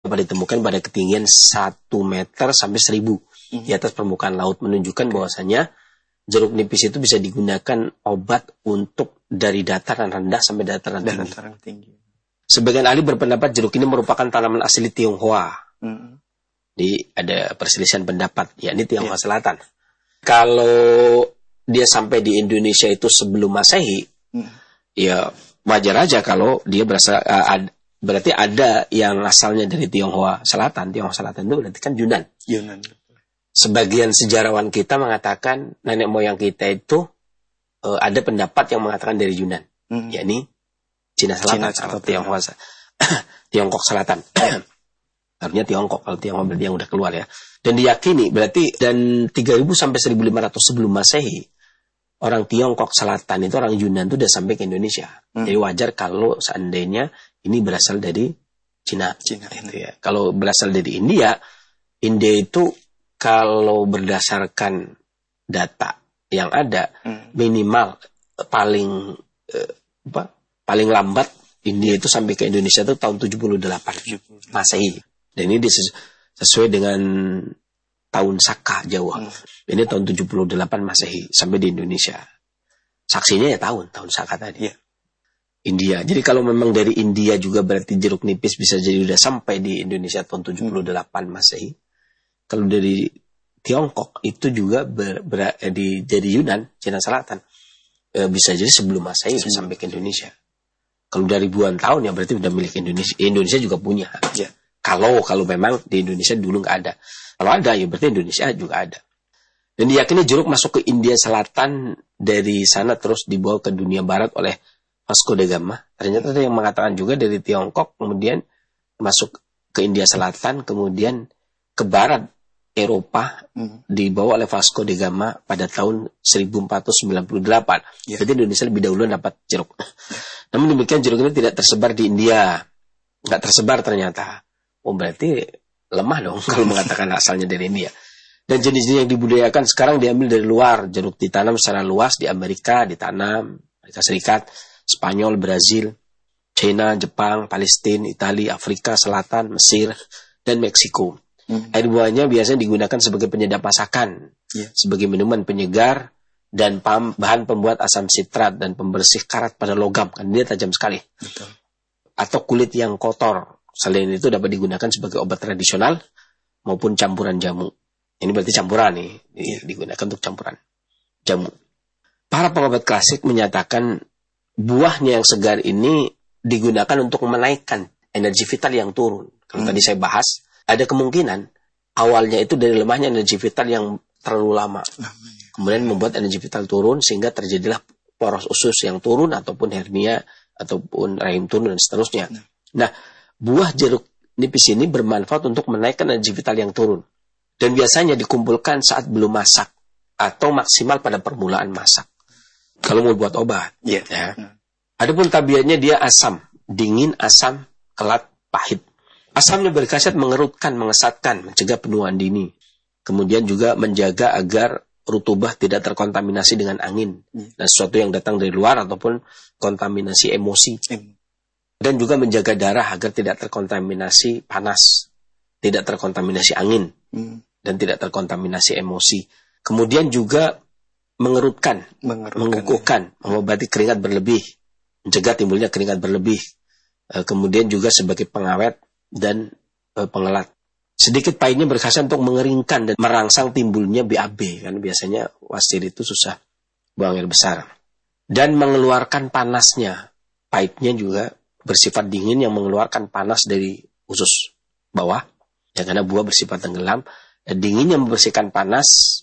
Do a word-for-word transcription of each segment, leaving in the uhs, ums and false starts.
dapat ditemukan pada ketinggian satu meter sampai seribu hmm. di atas permukaan laut, menunjukkan bahwasanya jeruk nipis itu bisa digunakan obat untuk dari dataran rendah sampai dataran tinggi. Dataran tinggi. Sebagian ahli berpendapat jeruk ini merupakan tanaman asli Tionghoa. Hmm. Di ada perselisihan pendapat, yakni Tionghoa yeah. Selatan. Kalau dia sampai di Indonesia itu sebelum Masehi, hmm. ya wajar aja kalau dia berasal uh, ad, berarti ada yang asalnya dari Tionghoa Selatan. Tionghoa Selatan itu berarti kan Yunan. Yunan. Sebagian sejarawan kita mengatakan nenek moyang kita itu uh, ada pendapat yang mengatakan dari Yunan, hmm. yakni Cina Selatan, Cina Selatan atau Tionghoa Tiongkok Selatan. Artinya Tiongkok, kalau Tiongkok berarti yang udah keluar ya. Dan diyakini berarti dan tiga ribu sampai seribu lima ratus sebelum Masehi, orang Tiongkok Selatan itu orang Yunan itu udah sampai ke Indonesia. Hmm. Jadi wajar kalau seandainya ini berasal dari Cina. Cina itu ya. Kalau berasal dari India, India itu kalau berdasarkan data yang ada hmm. minimal paling eh, apa? Paling lambat India itu sampai ke Indonesia itu tahun tujuh puluh delapan Masehi. Dan ini sesu- sesuai dengan tahun Saka Jawa. Hmm. Ini tahun tujuh puluh delapan Masehi sampai di Indonesia. Saksinya ya tahun, tahun Saka tadi. Yeah. India. Jadi kalau memang dari India juga berarti jeruk nipis bisa jadi udah sampai di Indonesia tahun tujuh puluh delapan hmm. Masehi. Kalau dari Tiongkok itu juga ber, ber, eh, di dari Yunan, Cina Selatan. Eh, bisa jadi sebelum Masehi hmm. sampai ke Indonesia. Kalau udah ribuan tahun ya berarti udah milik Indonesia. Indonesia juga punya. Yeah. Kalau kalau memang di Indonesia dulu nggak ada. Kalau ada ya berarti Indonesia juga ada. Dan diyakini jeruk masuk ke India Selatan, dari sana terus dibawa ke dunia barat oleh Vasco da Gama. Ternyata ada yang mengatakan juga dari Tiongkok kemudian masuk ke India Selatan, kemudian ke barat Eropa hmm. dibawa oleh Vasco da Gama pada tahun seribu empat ratus sembilan puluh delapan. Yeah. Jadi Indonesia lebih dahulu dapat jeruk. Namun demikian jeruk ini tidak tersebar di India. Nggak tersebar ternyata. Oh berarti lemah dong kalau mengatakan asalnya dari India. Dan jenis-jenis yang dibudidayakan sekarang diambil dari luar. Jeruk ditanam secara luas di Amerika, ditanam Amerika Serikat, Spanyol, Brazil, China, Jepang, Palestina, Italia, Afrika Selatan, Mesir, dan Meksiko. Hmm. Air buahnya biasanya digunakan sebagai penyedap masakan, yeah. sebagai minuman penyegar, dan pam, bahan pembuat asam sitrat dan pembersih karat pada logam. Kan dia tajam sekali. Betul. Atau kulit yang kotor. Selain itu dapat digunakan sebagai obat tradisional maupun campuran jamu. Ini berarti campuran nih, yeah. digunakan untuk campuran jamu. Para pengobat klasik menyatakan buahnya yang segar ini digunakan untuk menaikkan energi vital yang turun. Kalau hmm. tadi saya bahas, ada kemungkinan awalnya itu dari lemahnya energi vital yang terlalu lama. Kemudian membuat energi vital turun sehingga terjadilah poros usus yang turun ataupun hernia ataupun rahim turun dan seterusnya. Nah, buah jeruk nipis ini bermanfaat untuk menaikkan energi vital yang turun. Dan biasanya dikumpulkan saat belum masak atau maksimal pada permulaan masak. Kalau mau buat obat. Yeah. Ya. Adapun tabiatnya dia asam, dingin, asam, kelat, pahit. Asamnya berkhasiat mengerutkan, mengesatkan, mencegah penuaan dini. Kemudian juga menjaga agar rutubah tidak terkontaminasi dengan angin. Dan sesuatu yang datang dari luar ataupun kontaminasi emosi. Dan juga menjaga darah agar tidak terkontaminasi panas. Tidak terkontaminasi angin. Dan tidak terkontaminasi emosi. Kemudian juga mengerutkan, mengerutkan mengukuhkan, ya. Mengobati keringat berlebih. Mencegah timbulnya keringat berlebih. Kemudian juga sebagai pengawet dan pengelat. Sedikit pahitnya berkhasiat untuk mengeringkan dan merangsang timbulnya B A B. Kan biasanya wasir itu susah buang air besar. Dan mengeluarkan panasnya. Pahitnya juga bersifat dingin yang mengeluarkan panas dari usus bawah. Ya, karena buah bersifat tenggelam. Dingin yang membersihkan panas,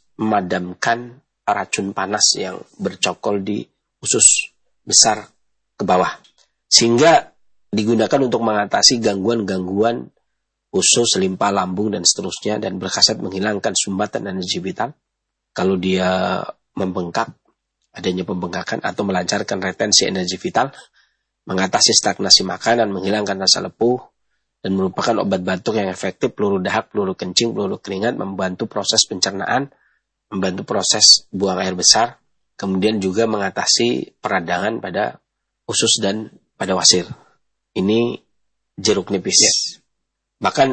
memadamkan racun panas yang bercokol di usus besar ke bawah. Sehingga digunakan untuk mengatasi gangguan-gangguan usus, limpa, lambung, dan seterusnya. Dan berkhasiat menghilangkan sumbatan energi vital. Kalau dia membengkak, adanya pembengkakan atau melancarkan retensi energi vital, mengatasi stagnasi makanan, menghilangkan rasa lepuh, dan merupakan obat batuk yang efektif, peluru dahak, peluru kencing, peluru keringat, membantu proses pencernaan, membantu proses buang air besar, kemudian juga mengatasi peradangan pada usus dan pada wasir. Ini jeruk nipis. Yes. Bahkan